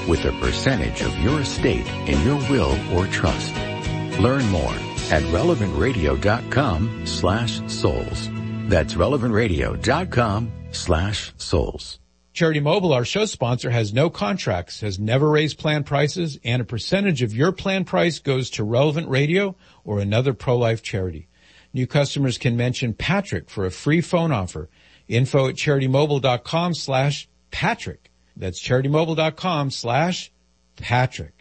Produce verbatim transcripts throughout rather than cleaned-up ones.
with a percentage of your estate in your will or trust. Learn more at relevantradio.com slash souls. That's relevantradio.com slash souls. Charity Mobile, our show sponsor, has no contracts, has never raised plan prices, and a percentage of your plan price goes to Relevant Radio or another pro-life charity. New customers can mention Patrick for a free phone offer. Info at charitymobile.com slash Patrick. That's charitymobile.com slash Patrick.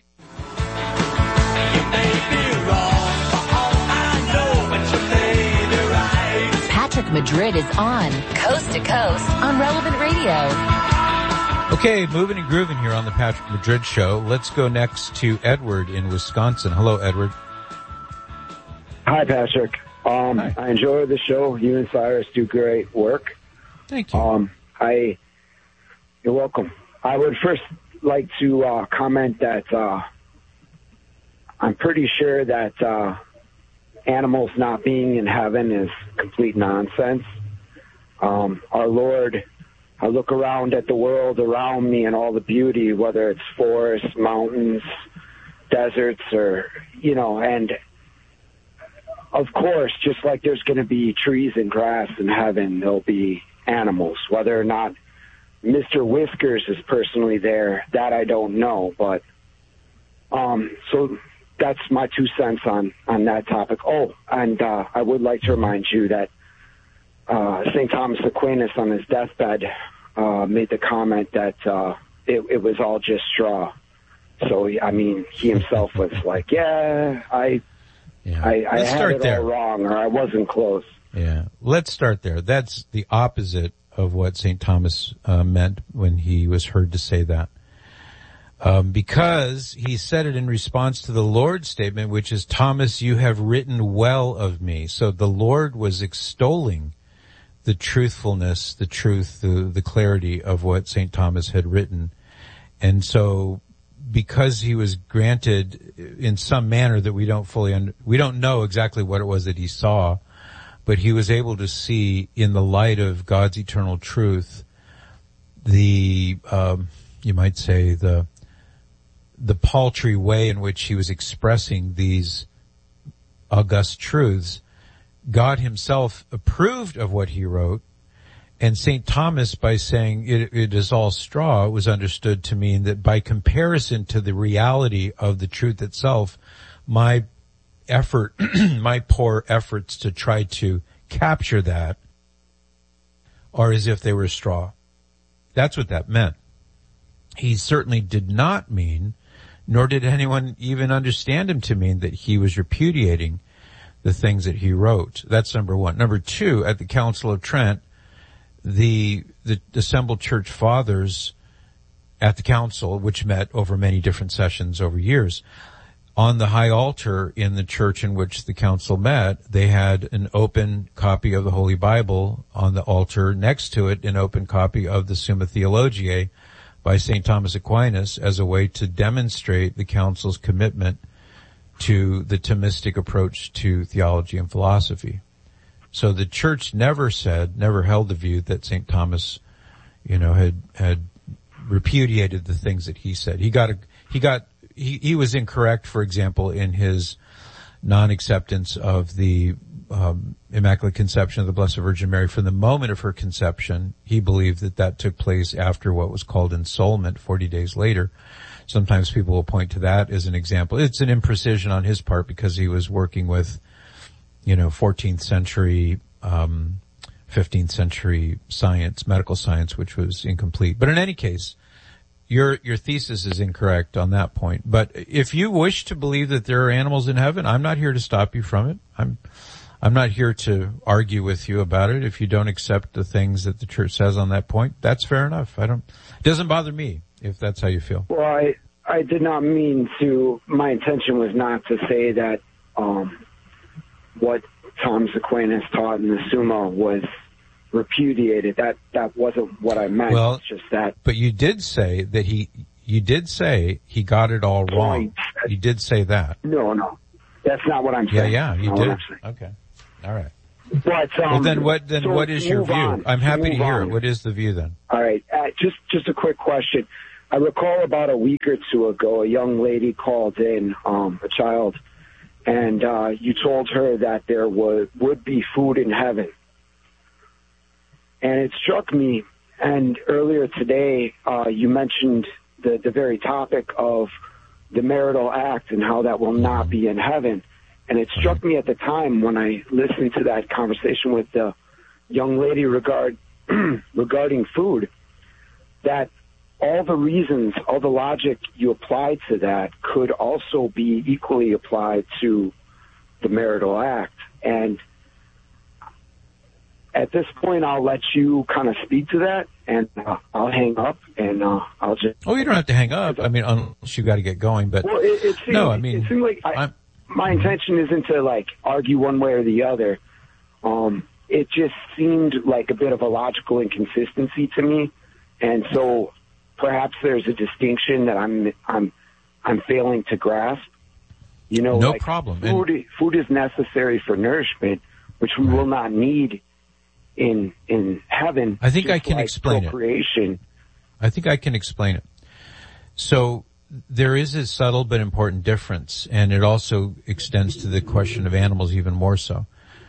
Patrick Madrid is on Coast to Coast on Relevant Radio. Okay, moving and grooving here on the Patrick Madrid Show. Let's go next to Edward in Wisconsin. Hello, Edward. Hi, Patrick. Um, Hi. I enjoy the show. You and Cyrus do great work. Thank you. Um, I, you're welcome. I would first like to uh, comment that uh, I'm pretty sure that uh, animals not being in heaven is complete nonsense. Um, our Lord, I look around at the world around me and all the beauty, whether it's forests, mountains, deserts, or, you know, and of course, just like there's going to be trees and grass in heaven, there'll be animals. Whether or not Mister Whiskers is personally there, that I don't know. But um, so that's my two cents on, on that topic. Oh, and uh, I would like to remind you that uh, Saint Thomas Aquinas on his deathbed uh, made the comment that uh, it, it was all just straw. So, I mean, he himself was like, yeah, I... Yeah. I, I Let's had start it there. all wrong, or I wasn't close. Yeah, let's start there. That's the opposite of what Saint Thomas uh, meant when he was heard to say that. Um, because he said it in response to the Lord's statement, which is, Thomas, you have written well of me. So the Lord was extolling the truthfulness, the truth, the, the clarity of what Saint Thomas had written. And so because he was granted in some manner that we don't fully, under, we don't know exactly what it was that he saw, but he was able to see in the light of God's eternal truth, the, um, you might say the, the paltry way in which he was expressing these august truths. God himself approved of what he wrote. And Saint Thomas, by saying it, it is all straw, was understood to mean that by comparison to the reality of the truth itself, my effort, my poor efforts to try to capture that are as if they were straw. That's what that meant. He certainly did not mean, nor did anyone even understand him to mean, that he was repudiating the things that he wrote. That's number one. Number two, at the Council of Trent, The, the assembled church fathers at the council, which met over many different sessions over years, on the high altar in the church in which the council met, they had an open copy of the Holy Bible on the altar. Next to it, an open copy of the Summa Theologiae by Saint Thomas Aquinas as a way to demonstrate the council's commitment to the Thomistic approach to theology and philosophy. So the church never said, never held the view that Saint Thomas, you know, had, had repudiated the things that he said. He got, a, he got, he, he was incorrect, for example, in his non-acceptance of the, um, Immaculate Conception of the Blessed Virgin Mary from the moment of her conception. He believed that that took place after what was called ensoulment, forty days later. Sometimes people will point to that as an example. It's an imprecision on his part because he was working with, you know, fourteenth century, um, fifteenth century science, medical science, which was incomplete. But in any case, your, your thesis is incorrect on that point. But if you wish to believe that there are animals in heaven, I'm not here to stop you from it. I'm, I'm not here to argue with you about it. If you don't accept the things that the church says on that point, that's fair enough. I don't, it doesn't bother me if that's how you feel. Well, I, I did not mean to, my intention was not to say that, um, what Thomas Aquinas taught in the Summa was repudiated. That that wasn't what I meant. Well, it's just that. But you did say that he, you did say he got it all wrong. You did say that. No, no, that's not what I'm saying. Yeah, yeah, you did. Okay, all right. But um, well, then what? Then so what is your view? On, I'm happy to, to hear on. it. What is the view then? All right, uh, just just a quick question. I recall about a week or two ago, a young lady called in, um, a child, and uh, you told her that there would, would be food in heaven. And it struck me, and earlier today, uh, you mentioned the, the very topic of the marital act and how that will not be in heaven. And it struck me at the time when I listened to that conversation with the young lady regard, regarding food, that all the reasons, all the logic you applied to that could also be equally applied to the marital act. And at this point, I'll let you kind of speak to that, and uh, I'll hang up, and uh, I'll just... Oh, you don't have to hang up. I mean, unless you got to get going, but... Well, it, it seemed, no, I mean... It seemed like I, my intention isn't to, like, argue one way or the other. Um, it just seemed like a bit of a logical inconsistency to me, and so... Perhaps there's a distinction that I'm I'm I'm failing to grasp. You know, no like problem. Food, and, food is necessary for nourishment, which we right. will not need in in heaven. I think I can like explain procreation. it. I think I can explain it. So there is a subtle but important difference, and it also extends to the question of animals even more so.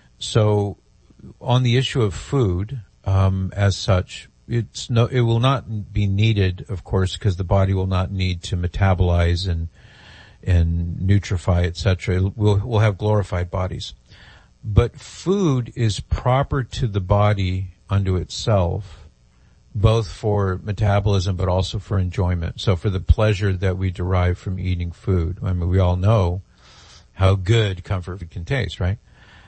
So on the issue of food, um, as such. It's no, it will not be needed, of course, because the body will not need to metabolize and and nutrify, et cetera. We'll we'll have glorified bodies, but food is proper to the body unto itself, both for metabolism but also for enjoyment. So for the pleasure that we derive from eating food. I mean, we all know how good comfort food can taste, right?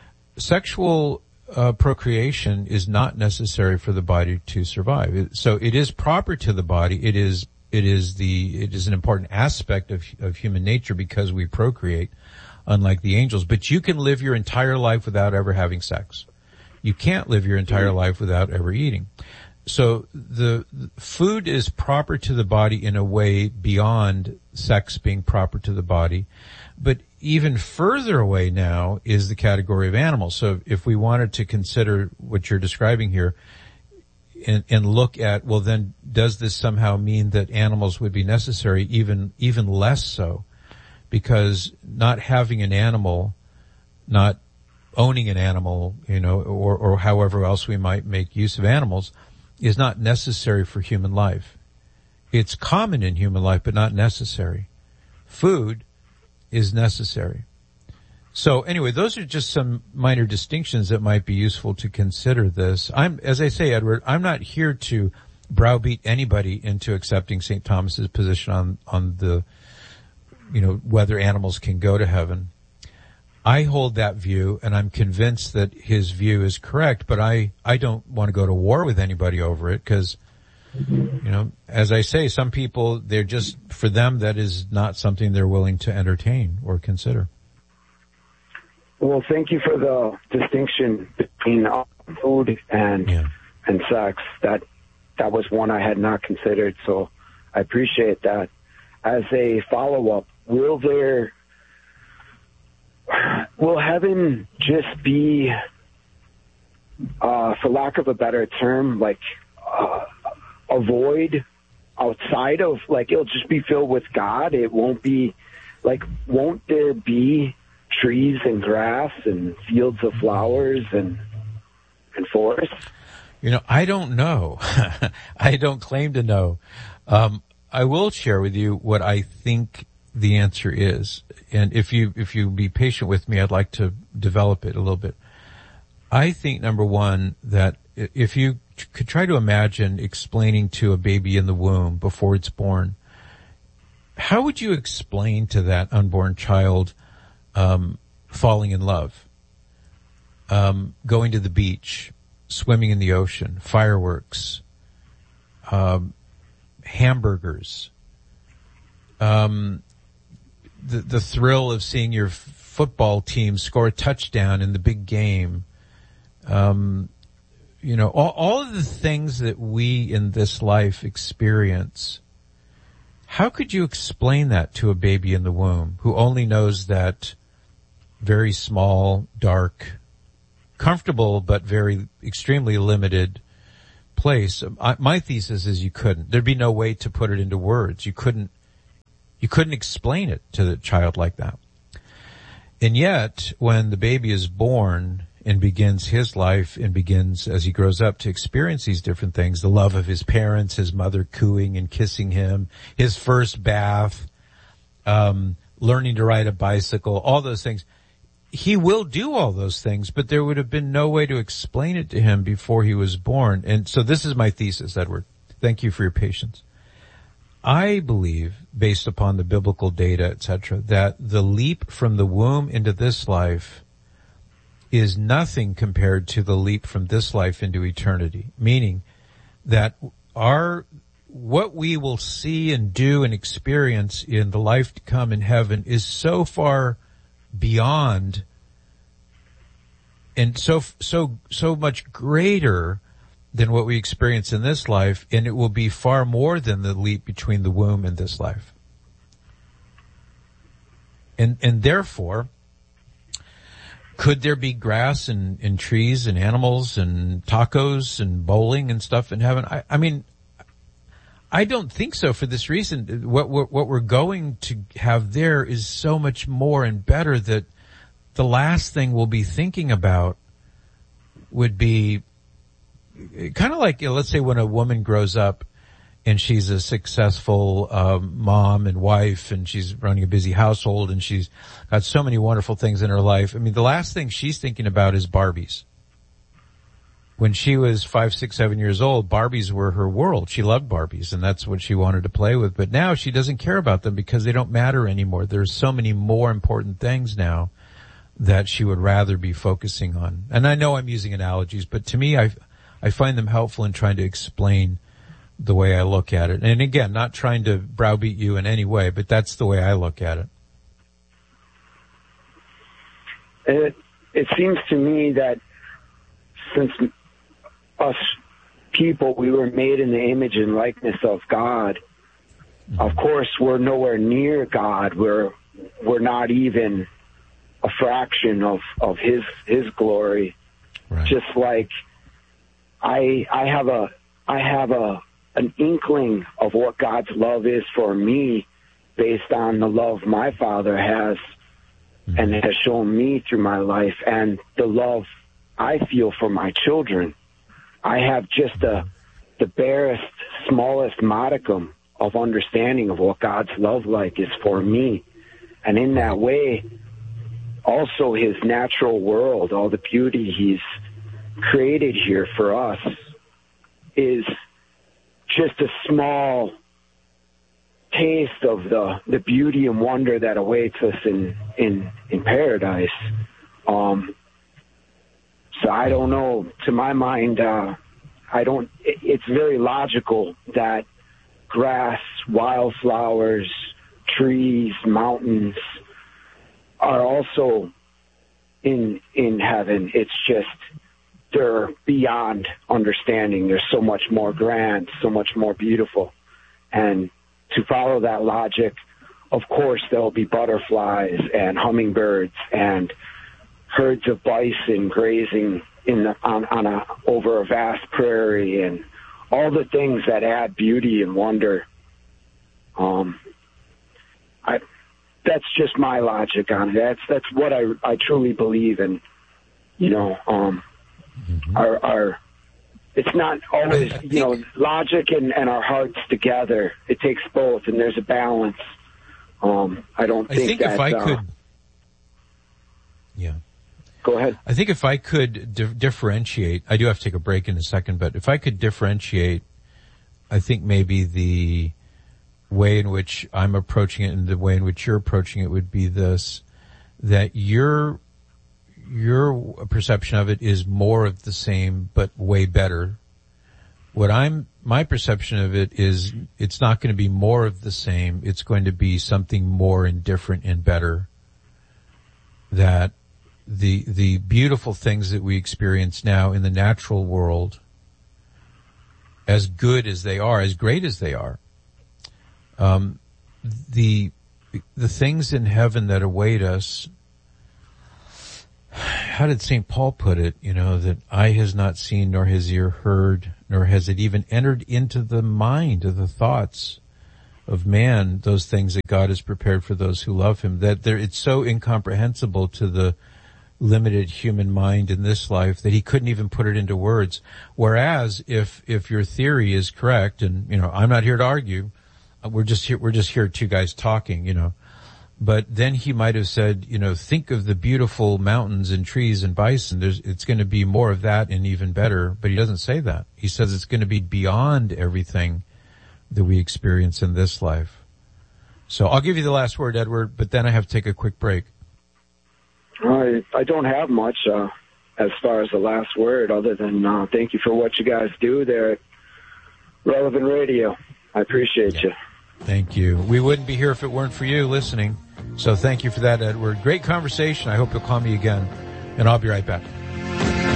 Sexual Uh, procreation is not necessary for the body to survive. It, so it is proper to the body. It is, it is the, it is an important aspect of, of human nature because we procreate, unlike the angels. But you can live your entire life without ever having sex. You can't live your entire life without ever eating. So the, the food is proper to the body in a way beyond sex being proper to the body. But even further away now is the category of animals. So if we wanted to consider what you're describing here and, and look at, well, then does this somehow mean that animals would be necessary? Even, even less so, because not having an animal, not owning an animal, you know, or, or however else we might make use of animals is not necessary for human life. It's common in human life, but not necessary. Food is necessary. So anyway, those are just some minor distinctions that might be useful to consider this. I'm, as I say, Edward, I'm not here to browbeat anybody into accepting Saint Thomas's position on, on the, you know, whether animals can go to heaven. I hold that view, and I'm convinced that his view is correct, but I, I don't want to go to war with anybody over it because, you know, as I say, some people, they're just, for them, that is not something they're willing to entertain or consider. Well, thank you for the distinction between food and yeah. and sex. That that was one I had not considered, so I appreciate that. As a follow-up, will there, will heaven just be, uh, for lack of a better term, like, uh, a void outside of, like, it'll just be filled with God? It won't be, like, won't there be trees and grass and fields of flowers and and forests? You know, I don't know. I don't claim to know. Um, I will share with you what I think the answer is. And if you, if you be patient with me, I'd like to develop it a little bit. I think, number one, that if you could try to imagine explaining to a baby in the womb before it's born, how would you explain to that unborn child um, falling in love, um, going to the beach, swimming in the ocean, fireworks, um, hamburgers, um, the the thrill of seeing your f- football team score a touchdown in the big game, um, you know, all, all of the things that we in this life experience. How could you explain that to a baby in the womb who only knows that very small, dark, comfortable, but very extremely limited place. I, my thesis is you couldn't. There'd be no way to put it into words. You couldn't, you couldn't explain it to the child like that. And yet, when the baby is born and begins his life and begins, as he grows up, to experience these different things, the love of his parents, his mother cooing and kissing him, his first bath, um, learning to ride a bicycle, all those things, he will do all those things, but there would have been no way to explain it to him before he was born. And so this is my thesis, Edward. Thank you for your patience. I believe, based upon the biblical data, et cetera, that the leap from the womb into this life is nothing compared to the leap from this life into eternity. Meaning that our, what we will see and do and experience in the life to come in heaven is so far beyond and so, so, so much greater than what we experience in this life, and it will be far more than the leap between the womb and this life. And, and therefore, could there be grass and, and trees and animals and tacos and bowling and stuff in heaven? I, I mean, I don't think so for this reason. What, what, what we're going to have there is so much more and better that the last thing we'll be thinking about would be kind of like, you know, let's say when a woman grows up and she's a successful um, mom and wife and she's running a busy household and she's got so many wonderful things in her life. I mean, the last thing she's thinking about is Barbies. When she was five, six, seven years old, Barbies were her world. She loved Barbies, and that's what she wanted to play with. But now she doesn't care about them because they don't matter anymore. There's so many more important things now that she would rather be focusing on. And I know I'm using analogies, but to me, I I find them helpful in trying to explain the way I look at it. And again, not trying to browbeat you in any way, but that's the way I look at it. It, it seems to me that since us people, we were made in the image and likeness of God, mm-hmm. Of course, we're nowhere near God. We're, we're not even a fraction of, of his, his glory. Right. Just like I, I have a, I have a, an inkling of what God's love is for me based on the love my Father has mm-hmm. and has shown me through my life and the love I feel for my children. I have just a, the barest, smallest modicum of understanding of what God's love like is for me. And in that way, also his natural world, all the beauty he's created here for us is just a small taste of the, the beauty and wonder that awaits us in, in, in paradise. Um, so I don't know, to my mind, uh, I don't, it, it's very logical that grass, wildflowers, trees, mountains are also in, in heaven. It's just, they're beyond understanding. They're so much more grand, so much more beautiful. And to follow that logic, of course, there'll be butterflies and hummingbirds and herds of bison grazing in the, on, on a, over a vast prairie and all the things that add beauty and wonder. Um, I, that's just my logic on it. That's, that's what I, I truly believe in, you know, um, Mm-hmm. Our, our, it's not always, you know, logic and, and our hearts together. It takes both, and there's a balance. Um, I don't think, I think that, if I uh, could, yeah. Go ahead. I think if I could di- differentiate, I do have to take a break in a second, but if I could differentiate, I think maybe the way in which I'm approaching it and the way in which you're approaching it would be this, that you're your perception of it is more of the same, but way better. What I'm, my perception of it is it's not going to be more of the same. It's going to be something more and different and better. That the, the beautiful things that we experience now in the natural world, as good as they are, as great as they are, um, the, the things in heaven that await us, how did Saint Paul put it? You know, that eye has not seen, nor has ear heard, nor has it even entered into the mind of the thoughts of man, those things that God has prepared for those who love him, that there, it's so incomprehensible to the limited human mind in this life that he couldn't even put it into words. Whereas if, if your theory is correct, and, you know, I'm not here to argue, we're just here, we're just here two guys talking, you know, but then he might have said, you know, think of the beautiful mountains and trees and bison. There's, it's going to be more of that and even better, but he doesn't say that. He says it's going to be beyond everything that we experience in this life. So I'll give you the last word, Edward, but then I have to take a quick break. I, I don't have much uh, as far as the last word, other than uh, thank you for what you guys do there at Relevant Radio. I appreciate you. Thank you. We wouldn't be here if it weren't for you listening. So thank you for that, Edward. Great conversation. I hope you'll call me again, and I'll be right back.